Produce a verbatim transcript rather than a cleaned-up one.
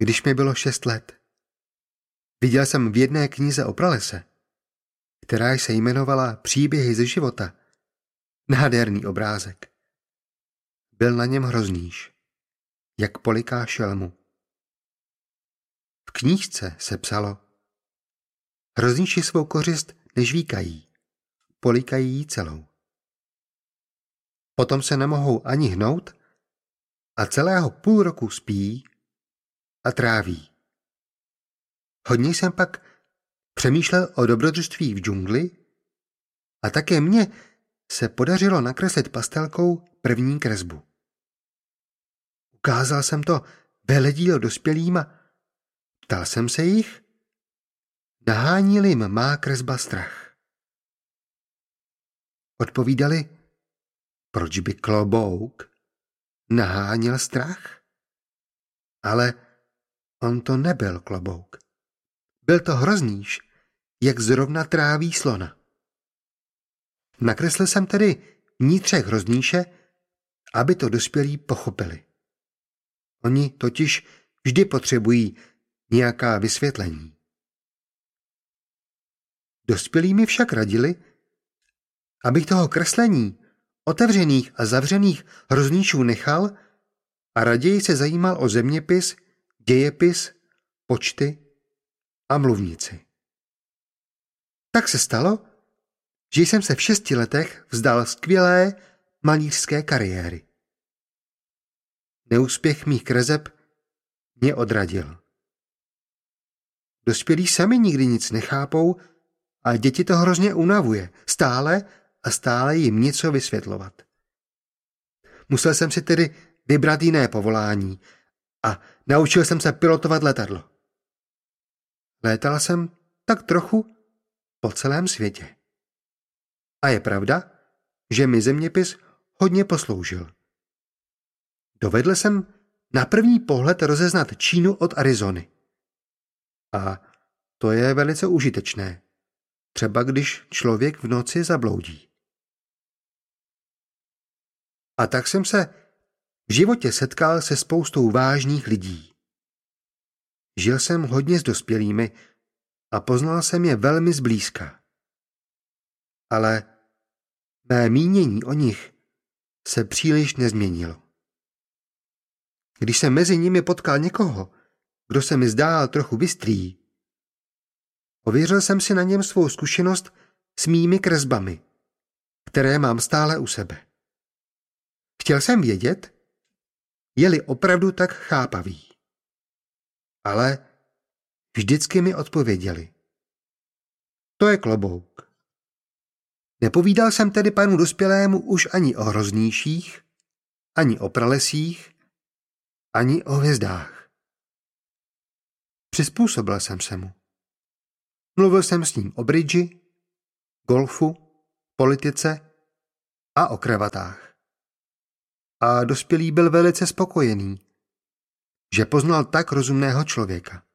když mi bylo šest let. Viděl jsem v jedné knize o pralese, která se jmenovala Příběhy ze života, nádherný obrázek. Byl na něm hroznýš, jak poliká šelmu. V knížce se psalo: Hrozníši svou kořist nežvíkají, políkají ji celou. Potom se nemohou ani hnout a celého půl roku spí a tráví. Hodně jsem pak přemýšlel o dobrodružství v džungli a také mně se podařilo nakreslit pastelkou první kresbu. Ukázal jsem to veledíl dospělým a ptal jsem se jich, nahánil jim má kresba strach. Odpovídali, proč by klobouk naháněl strach? Ale on to nebyl klobouk. Byl to hroznýš, jak zrovna tráví slona. Nakreslil jsem tedy vnitřek hroznýše, aby to dospělí pochopili. Oni totiž vždy potřebují nějaká vysvětlení. Dospělí mi však radili, abych toho kreslení otevřených a zavřených hrozníčů nechal a raději se zajímal o zeměpis, dějepis, počty a mluvnici. Tak se stalo, že jsem se v šesti letech vzdal skvělé malířské kariéry. Neúspěch mých kreseb mě odradil. Dospělí sami nikdy nic nechápou a děti to hrozně unavuje. Stále a stále jim něco vysvětlovat. Musel jsem si tedy vybrat jiné povolání a naučil jsem se pilotovat letadlo. Létal jsem tak trochu po celém světě. A je pravda, že mi zeměpis hodně posloužil. Dovedl jsem na první pohled rozeznat Čínu od Arizony. A to je velice užitečné. Třeba když člověk v noci zabloudí. A tak jsem se v životě setkal se spoustou vážných lidí. Žil jsem hodně s dospělými a poznal jsem je velmi zblízka. Ale mé mínění o nich se příliš nezměnilo. Když jsem mezi nimi potkal někoho, kdo se mi zdál trochu bystrý, ověřil jsem si na něm svou zkušenost s mými kresbami, které mám stále u sebe. Chtěl jsem vědět, je-li opravdu tak chápavý. Ale vždycky mi odpověděli. To je klobouk. Nepovídal jsem tedy panu dospělému už ani o hrozníších, ani o pralesích, ani o hvězdách. Přizpůsobil jsem se mu. Mluvil jsem s ním o bridži, golfu, politice a o kravatách. A dospělý byl velice spokojený, že poznal tak rozumného člověka.